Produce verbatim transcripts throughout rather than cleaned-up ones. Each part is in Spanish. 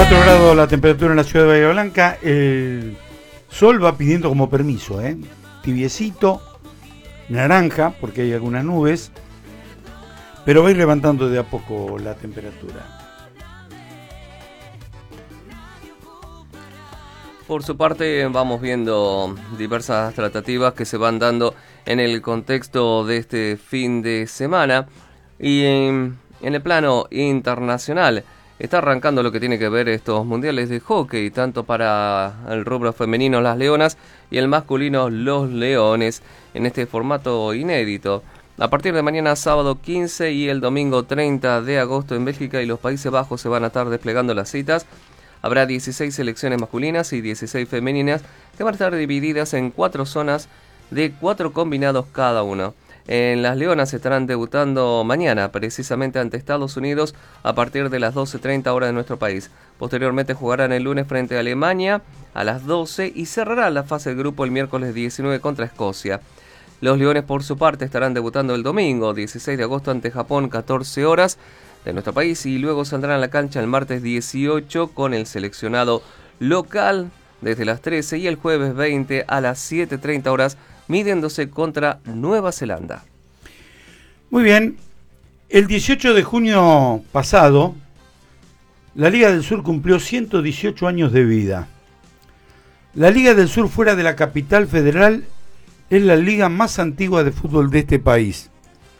cuatro grados la temperatura en la ciudad de Bahía Blanca. El sol va pidiendo como permiso, ¿eh? Tibiecito, naranja, porque hay algunas nubes, pero va a ir levantando de a poco la temperatura. Por su parte, vamos viendo diversas tratativas que se van dando en el contexto de este fin de semana. Y en, en el plano internacional, está arrancando lo que tiene que ver estos mundiales de hockey, tanto para el rubro femenino las Leonas y el masculino los Leones, en este formato inédito. A partir de mañana sábado quince y el domingo treinta de agosto en Bélgica y los Países Bajos se van a estar desplegando las citas. Habrá dieciséis selecciones masculinas y dieciséis femeninas que van a estar divididas en cuatro zonas de cuatro combinados cada uno. En las Leonas estarán debutando mañana, precisamente ante Estados Unidos, a partir de las doce treinta horas de nuestro país. Posteriormente jugarán el lunes frente a Alemania a las doce y cerrarán la fase de grupo el miércoles diecinueve contra Escocia. Los Leones, por su parte, estarán debutando el domingo dieciséis de agosto ante Japón, catorce horas de nuestro país, y luego saldrán a la cancha el martes dieciocho con el seleccionado local desde las trece y el jueves veinte a las siete treinta horas midiéndose contra Nueva Zelanda. Muy bien, el dieciocho de junio pasado, la Liga del Sur cumplió ciento dieciocho años de vida. La Liga del Sur fuera de la capital federal es la liga más antigua de fútbol de este país.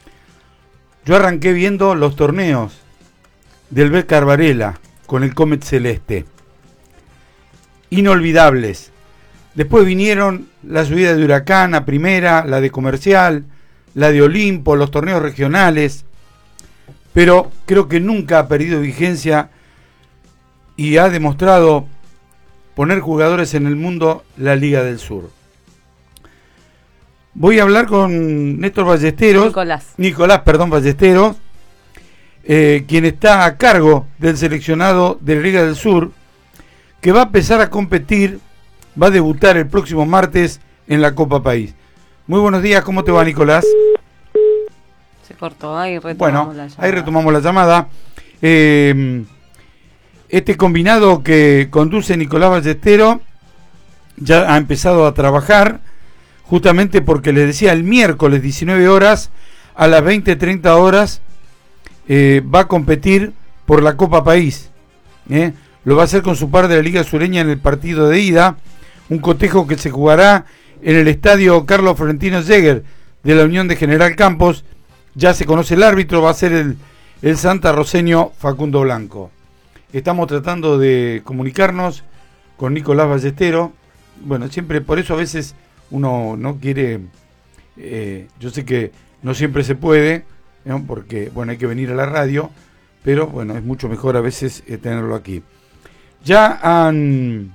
Yo arranqué viendo los torneos del Becar Varela con el Comet Celeste. Inolvidables. Después vinieron la subida de Huracán a primera, la de Comercial, la de Olimpo, los torneos regionales. Pero creo que nunca ha perdido vigencia y ha demostrado poner jugadores en el mundo la Liga del Sur. Voy a hablar con Néstor Ballesteros. Nicolás. Nicolás, perdón, Ballesteros, eh, quien está a cargo del seleccionado de la Liga del Sur, que va a empezar a competir, va a debutar el próximo martes en la Copa País. Muy buenos días, ¿cómo te va, Nicolás? Se cortó, ahí retomamos bueno, la llamada. Ahí retomamos la llamada. Eh, este combinado que conduce Nicolás Ballesteros ya ha empezado a trabajar, justamente porque les decía, el miércoles diecinueve horas a las veinte treinta horas eh, va a competir por la Copa País. ¿eh? Lo va a hacer con su par de la Liga Sureña en el partido de ida, un cotejo que se jugará en el estadio Carlos Florentino Jäger de la Unión de General Campos. Ya se conoce el árbitro, va a ser el, el santarroceño Facundo Blanco. Estamos tratando de comunicarnos con Nicolás Ballesteros. Bueno, siempre por eso a veces uno no quiere, eh, yo sé que no siempre se puede, ¿no? Porque bueno, hay que venir a la radio, pero bueno, es mucho mejor a veces eh, tenerlo aquí. Ya han,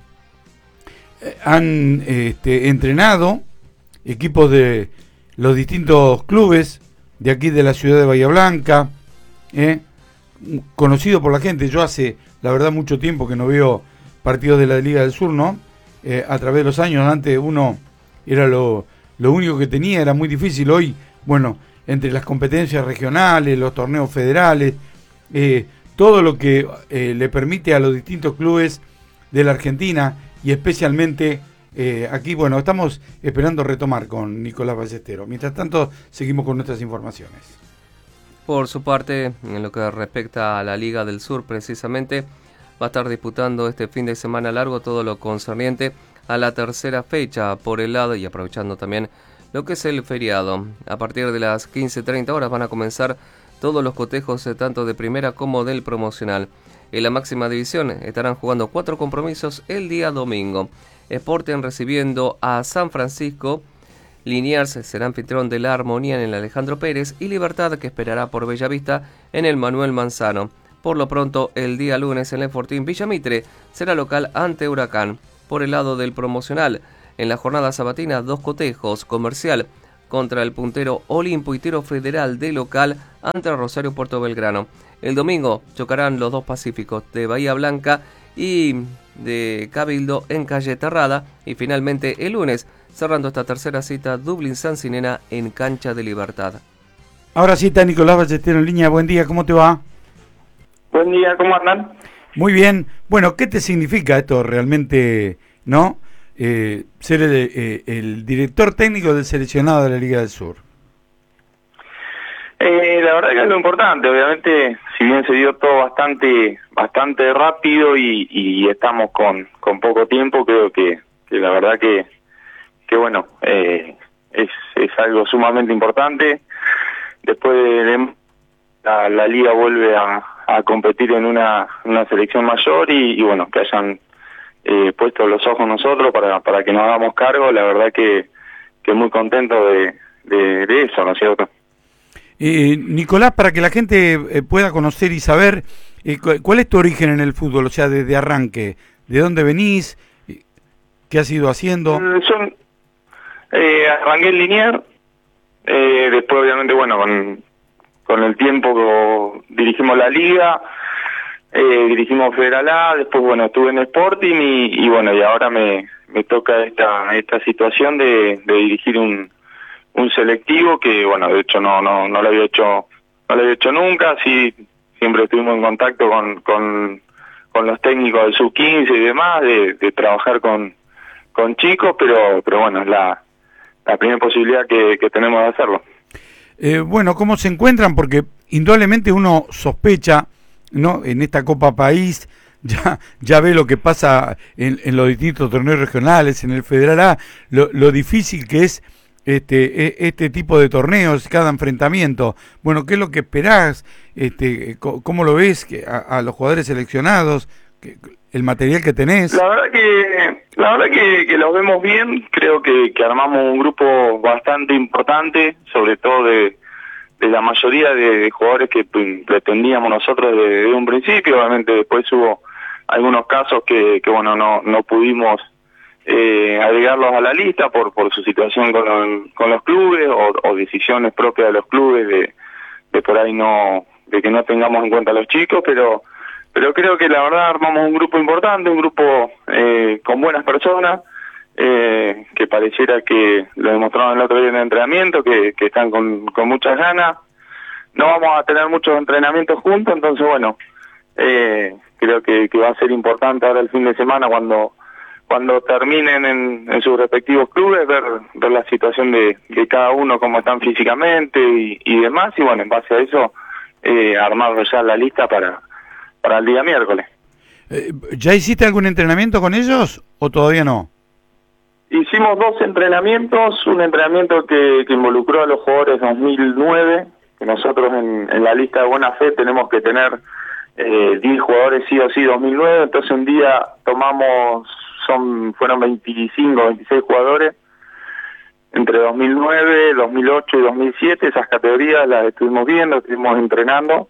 eh, han este, entrenado equipos de los distintos clubes de aquí de la ciudad de Bahía Blanca, ¿eh? conocido por la gente. Yo hace, la verdad, mucho tiempo que no veo partidos de la Liga del Sur, ¿no? Eh, a través de los años, antes uno era lo, lo único que tenía, era muy difícil. Hoy, bueno, entre las competencias regionales, los torneos federales, eh, todo lo que eh, le permite a los distintos clubes de la Argentina y especialmente eh, aquí, bueno, estamos esperando retomar con Nicolás Ballesteros. Mientras tanto, seguimos con nuestras informaciones. Por su parte, en lo que respecta a la Liga del Sur, precisamente, va a estar disputando este fin de semana largo todo lo concerniente a la tercera fecha por el lado y aprovechando también lo que es el feriado. A partir de las quince treinta horas van a comenzar todos los cotejos tanto de primera como del promocional. En la máxima división estarán jugando cuatro compromisos el día domingo. Sporting recibiendo a San Francisco, Liniers será anfitrión de la Armonía en el Alejandro Pérez y Libertad, que esperará por Bellavista, en el Manuel Manzano. Por lo pronto, el día lunes en el Fortín Villamitre será local ante Huracán. Por el lado del promocional, en la jornada sabatina, dos cotejos: Comercial contra el puntero Olimpo y Tiro Federal de local ante Rosario Puerto Belgrano. El domingo chocarán los dos Pacíficos de Bahía Blanca y de Cabildo en Calle Terrada. Y finalmente el lunes, cerrando esta tercera cita, Dublín Sancinena en Cancha de Libertad. Ahora sí está Nicolás Ballesteros en línea. Buen día, ¿cómo te va? Buen día, ¿cómo andan? Muy bien. Bueno, ¿qué te significa esto realmente, no? Eh, ser el, eh, el director técnico del seleccionado de la Liga del Sur. Eh, la verdad que es lo importante, obviamente, si bien se dio todo bastante bastante rápido y, y estamos con, con poco tiempo, creo que, que la verdad que, que bueno, eh, es, es algo sumamente importante. Después de, de la, la liga vuelve a, a competir en una, una selección mayor y, y bueno, que hayan eh, puesto los ojos nosotros para, para que nos hagamos cargo, la verdad que, que muy contento de, de, de eso, ¿no es cierto? Eh, Nicolás, para que la gente eh, pueda conocer y saber eh, cu cuál es tu origen en el fútbol, o sea, desde arranque, ¿de dónde venís? ¿Qué has ido haciendo? Mm, yo eh, arranqué en Liniers, eh, después obviamente, bueno, con, con el tiempo dirigimos la liga, eh, dirigimos Federal A, después, bueno, estuve en Sporting y, y bueno, y ahora me, me toca esta, esta situación de, de dirigir un un selectivo que, bueno, de hecho no no no lo había hecho no lo había hecho nunca, sí, siempre estuvimos en contacto con con, con los técnicos del sub quince y demás, de, de trabajar con con chicos, pero pero bueno, es la, la primera posibilidad que, que tenemos de hacerlo. Eh, bueno, ¿cómo se encuentran? Porque indudablemente uno sospecha, ¿no? En esta Copa País, ya ya ve lo que pasa en, en los distintos torneos regionales, en el Federal A, lo, lo difícil que es este este tipo de torneos, cada enfrentamiento. Bueno, ¿qué es lo que esperás? Este, ¿Cómo lo ves a, a los jugadores seleccionados? ¿El material que tenés? La verdad que la verdad que, que los vemos bien. Creo que, que armamos un grupo bastante importante, sobre todo de, de la mayoría de, de jugadores que pretendíamos nosotros desde de un principio. Obviamente después hubo algunos casos que, que bueno, no, no pudimos Eh, agregarlos a la lista por por su situación con, los, con los clubes o, o decisiones propias de los clubes de, de por ahí no de que no tengamos en cuenta a los chicos, pero pero creo que la verdad armamos un grupo importante, un grupo eh, con buenas personas, eh, que pareciera que lo demostraron el otro día en el entrenamiento, que, que están con, con muchas ganas. No vamos a tener muchos entrenamientos juntos, entonces bueno, eh, creo que, que va a ser importante ahora el fin de semana cuando cuando terminen en, en sus respectivos clubes, ver, ver la situación de, de cada uno, cómo están físicamente y, y demás, y bueno, en base a eso, eh, armar ya la lista para, para el día miércoles. Eh, ¿Ya hiciste algún entrenamiento con ellos o todavía no? Hicimos dos entrenamientos, un entrenamiento que, que involucró a los jugadores dos mil nueve, que nosotros en, en la lista de buena fe tenemos que tener eh, diez jugadores sí o sí dos mil nueve, entonces un día tomamos... son fueron veinticinco, veintiséis jugadores entre dos mil nueve, dos mil ocho y dos mil siete, esas categorías las estuvimos viendo, estuvimos entrenando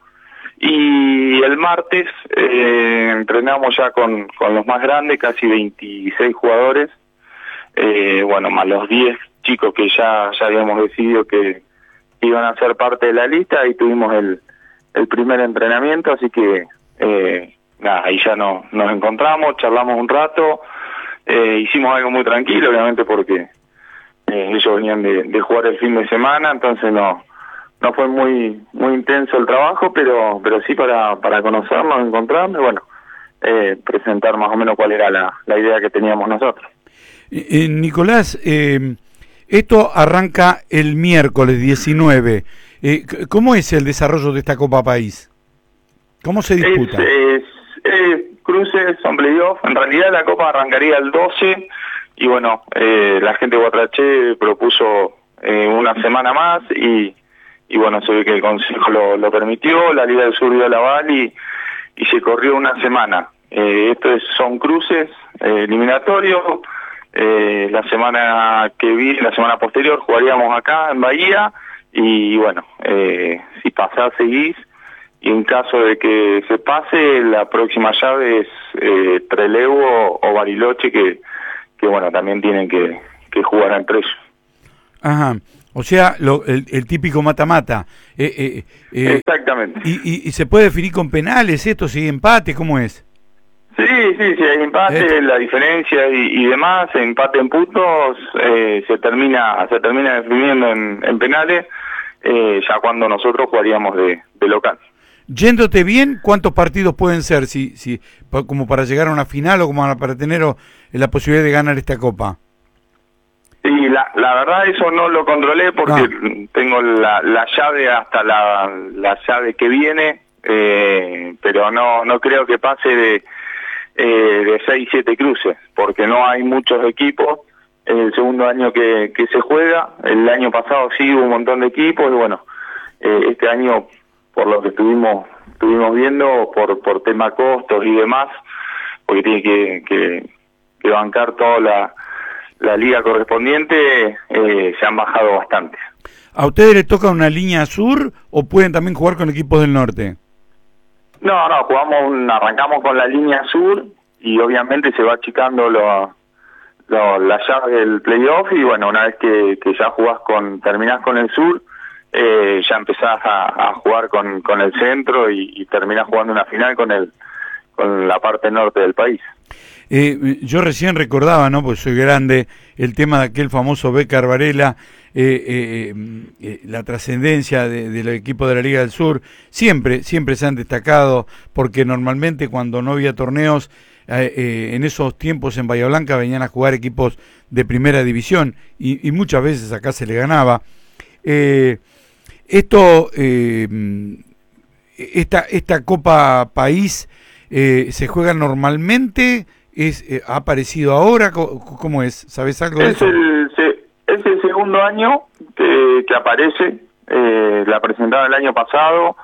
y el martes eh, entrenamos ya con, con los más grandes, casi veintiséis jugadores, eh, bueno, más los diez chicos que ya, ya habíamos decidido que iban a ser parte de la lista y tuvimos el, el primer entrenamiento, así que eh, nada, ahí ya no, nos encontramos, charlamos un rato. Eh, hicimos algo muy tranquilo, obviamente, porque eh, ellos venían de, de jugar el fin de semana, entonces no no fue muy muy intenso el trabajo, pero pero sí para para conocernos, encontrarnos, y bueno, eh, presentar más o menos cuál era la, la idea que teníamos nosotros. Eh, Nicolás, eh, esto arranca el miércoles diecinueve. Eh, ¿Cómo es el desarrollo de esta Copa País? ¿Cómo se disputa? Es, es, es cruces, son playoff. En realidad la Copa arrancaría el doce y bueno, eh, la gente de Guatraché propuso eh, una semana más y, y bueno, se ve que el Consejo lo, lo permitió, la Liga del Sur dio el aval y, y se corrió una semana. Eh, esto es, son cruces eh, eliminatorios. Eh, la semana que viene, la semana posterior, jugaríamos acá en Bahía y bueno, eh, si pasás seguís. Y en caso de que se pase, la próxima llave es eh, Trelew o Bariloche, que, que bueno, también tienen que, que jugar entre ellos. Ajá, o sea, lo, el, el típico mata-mata. Eh, eh, eh, Exactamente. Y, y, ¿Y se puede definir con penales esto, si empate, cómo es? Sí, sí, sí, hay empate, eh. la diferencia y, y demás, empate en puntos, eh, se termina se termina definiendo en, en penales, eh, ya cuando nosotros jugaríamos de, de local. Yéndote bien, ¿cuántos partidos pueden ser si, si, como para llegar a una final o como para tener o, la posibilidad de ganar esta Copa? Sí, la, la verdad eso no lo controlé porque ah. tengo la, la llave hasta la, la llave que viene, eh, pero no no creo que pase de, eh, de seis, siete cruces, porque no hay muchos equipos. Es el segundo año que, que se juega, el año pasado sí hubo un montón de equipos, y bueno, eh, este año, por lo que estuvimos, estuvimos viendo, por, por tema costos y demás, porque tiene que, que, que bancar toda la... la liga correspondiente, eh, se han bajado bastante. ¿A ustedes les toca una línea sur o pueden también jugar con equipos del norte? No, no, jugamos, un, arrancamos con la línea sur y obviamente se va achicando lo, lo, la llave del playoff y bueno, una vez que, que ya jugás con, terminás con el sur, eh, ya empezás a, a jugar con, con el centro y, y terminás jugando una final con el, con la parte norte del país. Eh, yo recién recordaba, ¿no? Porque soy grande, el tema de aquel famoso Bécar Varela, eh, eh, eh, la trascendencia de, del equipo de la Liga del Sur, siempre, siempre se han destacado, porque normalmente cuando no había torneos, eh, eh, en esos tiempos en Bahía Blanca venían a jugar equipos de primera división, y, y muchas veces acá se le ganaba. Eh, esto, eh, esta, esta Copa País, eh, ¿se juega normalmente? Es, eh, ¿Ha aparecido ahora? ¿Cómo es? ¿Sabes algo de es eso? El, es el segundo año que, que aparece. Eh, la presentaron el año pasado.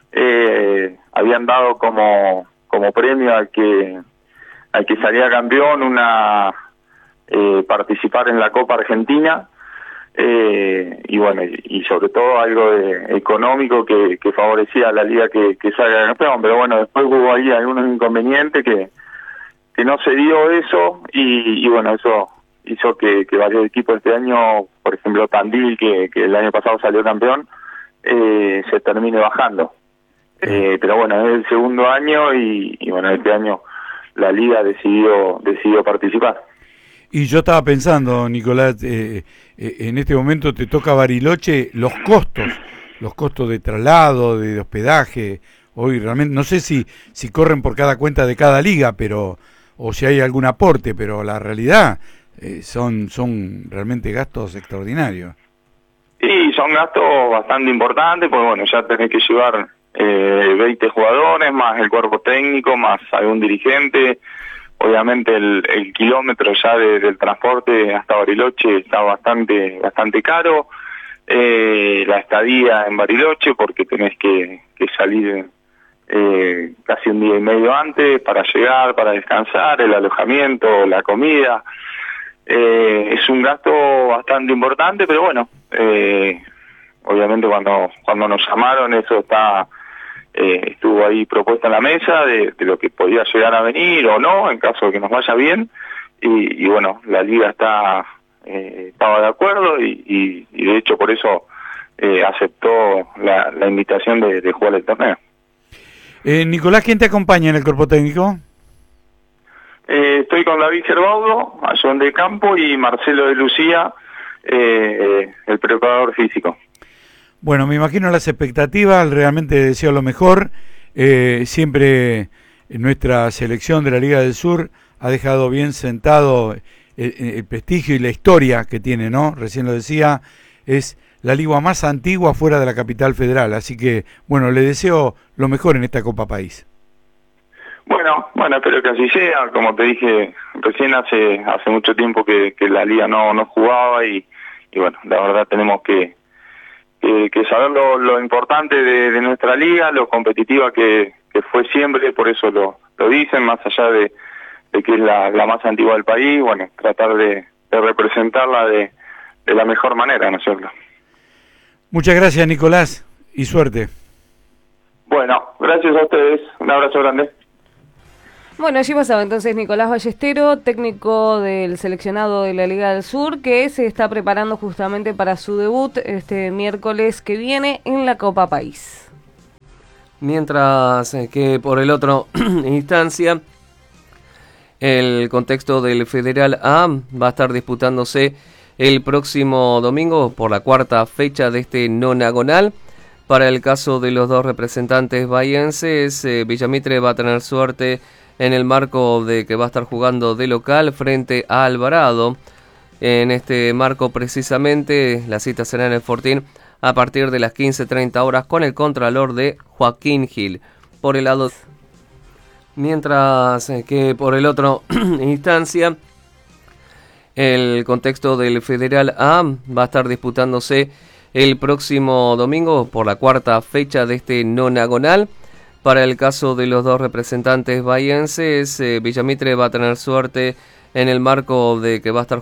Eh, habían dado como como premio al que al que salía campeón una eh, participar en la Copa Argentina. Eh, y bueno, y, y sobre todo algo de, económico que, que favorecía a la liga que, que salga campeón. Pero bueno, después hubo ahí algunos inconvenientes que que no se dio eso y, y bueno, eso hizo que, que varios equipos este año, por ejemplo Tandil, que, que el año pasado salió campeón, eh, se termine bajando. Eh, pero bueno, es el segundo año y, y bueno, este año la liga decidió, decidió participar. Y yo estaba pensando, Nicolás, eh, eh, en este momento te toca Bariloche, los costos, los costos de traslado, de hospedaje, hoy realmente, no sé si, si corren por cada cuenta de cada liga, pero... o si hay algún aporte, pero la realidad eh, son son realmente gastos extraordinarios. Sí, son gastos bastante importantes, porque bueno, ya tenés que llevar eh, veinte jugadores, más el cuerpo técnico, más algún dirigente. Obviamente el, el kilómetro ya de, del transporte hasta Bariloche está bastante bastante caro. Eh, la estadía en Bariloche, porque tenés que, que salir... Eh, casi un día y medio antes para llegar, para descansar, el alojamiento, la comida. Eh, es un gasto bastante importante, pero bueno, eh, obviamente cuando cuando nos llamaron eso está eh, estuvo ahí propuesto en la mesa de, de lo que podía llegar a venir o no, en caso de que nos vaya bien, y, y bueno, la liga está eh, estaba de acuerdo y, y, y de hecho por eso eh, aceptó la, la invitación de, de jugar el torneo. Eh, Nicolás, ¿quién te acompaña en el cuerpo técnico? Eh, estoy con David Gerbaudo, Ayón de Campo y Marcelo de Lucía, eh, el preparador físico. Bueno, me imagino las expectativas, realmente deseo lo mejor. Eh, siempre nuestra selección de la Liga del Sur ha dejado bien sentado el, el prestigio y la historia que tiene, ¿no? Recién lo decía, es la liga más antigua fuera de la capital federal, así que, bueno, le deseo lo mejor en esta Copa País. Bueno, bueno, espero que así sea. Como te dije, recién hace hace mucho tiempo que, que la liga no no jugaba y, y bueno, la verdad tenemos que que, que saber lo, lo importante de, de nuestra liga, lo competitiva que, que fue siempre, por eso lo, lo dicen, más allá de, de que es la, la más antigua del país, bueno, tratar de, de representarla de, de la mejor manera, ¿no es cierto? Muchas gracias, Nicolás, y suerte. Bueno, gracias a ustedes. Un abrazo grande. Bueno, allí pasaba entonces Nicolás Ballestero, técnico del seleccionado de la Liga del Sur, que se está preparando justamente para su debut este miércoles que viene en la Copa País. Mientras que por el otro instancia, el contexto del Federal A va a estar disputándose el próximo domingo por la cuarta fecha de este nonagonal. Para el caso de los dos representantes bahienses, eh, Villamitre va a tener suerte en el marco de que va a estar jugando de local frente a Alvarado. En este marco precisamente la cita será en el Fortín a partir de las quince treinta horas con el contralor de Joaquín Gil. Por el lado, mientras que por el otro instancia, el contexto del Federal A va a estar disputándose el próximo domingo por la cuarta fecha de este nonagonal. Para el caso de los dos representantes bahienses, eh, Villamitre va a tener suerte en el marco de que va a estar